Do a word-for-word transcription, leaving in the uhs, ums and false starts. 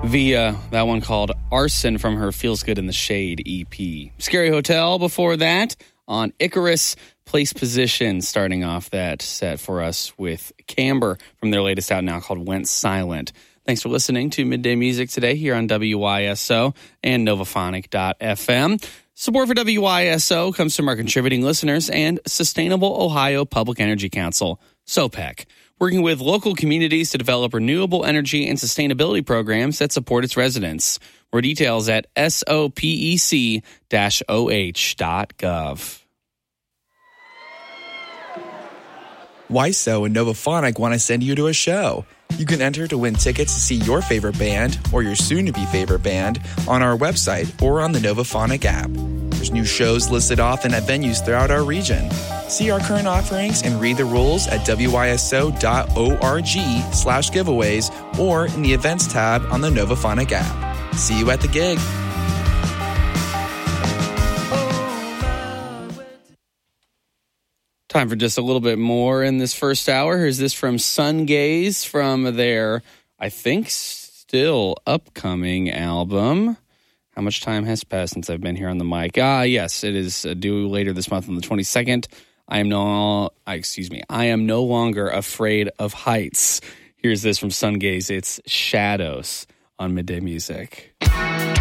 via that one called Arson from her Feels Good in the Shade E P. Scary Hotel before that on Icarus. Place Position starting off that set for us with Camber from their latest out now called Went Silent. Thanks for listening to Midday Music today here on W Y S O and Novaphonic dot f m. Support for W Y S O comes from our contributing listeners and Sustainable Ohio Public Energy Council, SOPEC, working with local communities to develop renewable energy and sustainability programs that support its residents. More details at sopec dash o h dot gov. W Y S O and Novaphonic want to send you to a show. You can enter to win tickets to see your favorite band or your soon-to-be favorite band on our website or on the Novaphonic app. There's new shows listed often at venues throughout our region. See our current offerings and read the rules at w y s o dot org slash giveaways or in the events tab on the Novaphonic app. See you at the gig. Time for just a little bit more in this first hour. Here's this from Sun Gaze from their, I think, still upcoming album. How much time has passed since I've been here on the mic? Ah, yes, it is due later this month on the twenty-second. I am no, excuse me, I am no longer afraid of heights. Here's this from Sun Gaze. It's Shadows on Midday Music.